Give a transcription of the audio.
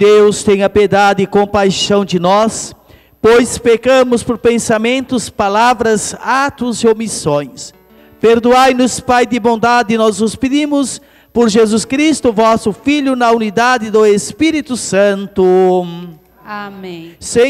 Deus tenha piedade e compaixão de nós, pois pecamos por pensamentos, palavras, atos e omissões. Perdoai-nos, Pai de bondade, nós os pedimos, por Jesus Cristo, vosso Filho, na unidade do Espírito Santo. Amém.